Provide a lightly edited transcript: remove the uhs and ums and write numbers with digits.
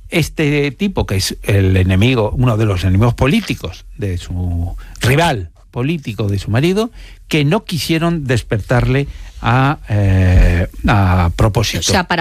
este tipo, que es el enemigo, uno de los enemigos políticos de su rival político de su marido, que no quisieron despertarle a propósito. O sea,